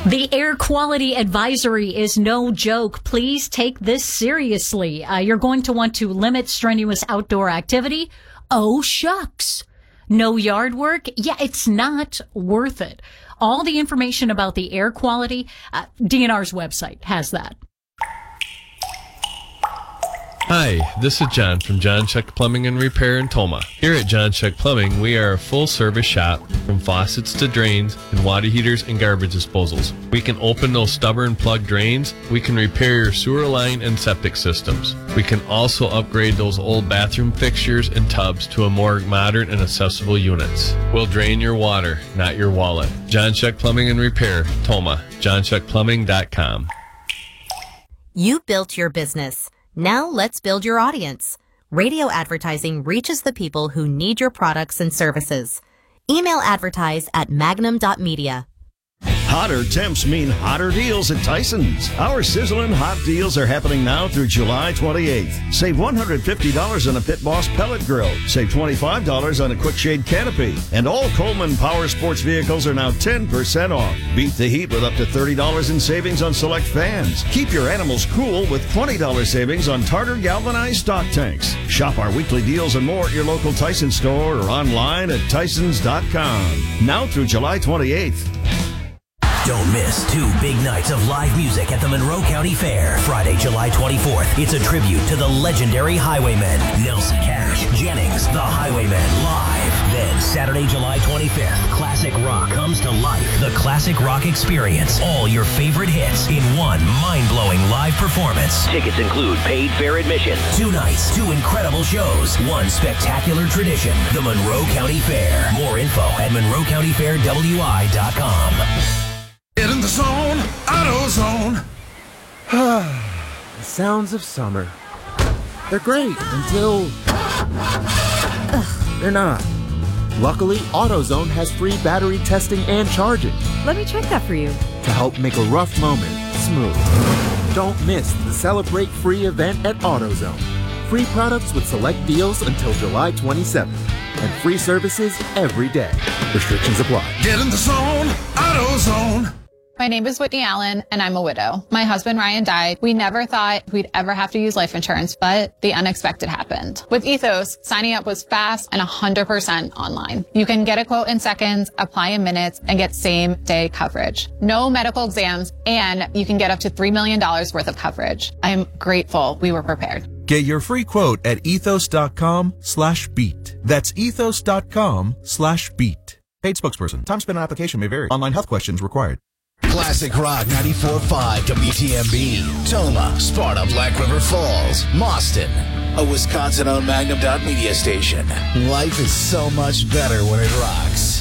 The air quality advisory is no joke. Please take this seriously. You're going to want to limit strenuous outdoor activity. Oh, shucks. No yard work? Yeah, it's not worth it. All the information about the air quality, DNR's website has that. Hi, this is John from John Check Plumbing and Repair in Toma. Here at John Check Plumbing, we are a full-service shop from faucets to drains and water heaters and garbage disposals. We can open those stubborn plug drains. We can repair your sewer line and septic systems. We can also upgrade those old bathroom fixtures and tubs to a more modern and accessible units. We'll drain your water, not your wallet. John Check Plumbing and Repair, Toma. JohnCheckPlumbing.com. You built your business. Now let's build your audience. Radio advertising reaches the people who need your products and services. Email advertise at magnum.media. Hotter temps mean hotter deals at Tyson's. Our sizzling hot deals are happening now through July 28th. Save $150 on a Pit Boss pellet grill. Save $25 on a Quick Shade canopy. And all Coleman Power Sports vehicles are now 10% off. Beat the heat with up to $30 in savings on select fans. Keep your animals cool with $20 savings on Tartar galvanized stock tanks. Shop our weekly deals and more at your local Tyson store or online at Tysons.com. Now through July 28th. Don't miss 2 big nights of live music at the Monroe County Fair. Friday, July 24th. It's a tribute to the legendary Highwaymen. Nelson Cash, Jennings, the Highwaymen live. Then Saturday, July 25th. Classic rock comes to life. The Classic Rock Experience. All your favorite hits in one mind-blowing live performance. Tickets include paid fair admission. 2 nights, 2 incredible shows. 1 spectacular tradition. The Monroe County Fair. More info at MonroeCountyFairWI.com. Get in the zone, AutoZone. The sounds of summer. They're great until they're not. Luckily, AutoZone has free battery testing and charging. Let me check that for you. To help make a rough moment smooth. Don't miss the Celebrate Free event at AutoZone. Free products with select deals until July 27th. And free services every day. Restrictions apply. Get in the zone, AutoZone. My name is Whitney Allen, and I'm a widow. My husband, Ryan, died. We never thought we'd ever have to use life insurance, but the unexpected happened. With Ethos, signing up was fast and 100% online. You can get a quote in seconds, apply in minutes, and get same-day coverage. No medical exams, and you can get up to $3 million worth of coverage. I'm grateful we were prepared. Get your free quote at ethos.com/beat. That's ethos.com/beat. Paid spokesperson. Time spent on application may vary. Online health questions required. Classic Rock 94.5 WTMB, Toma, Sparta, Black River Falls, Mauston, a Wisconsin-owned Magnum.media station. Life is so much better when it rocks.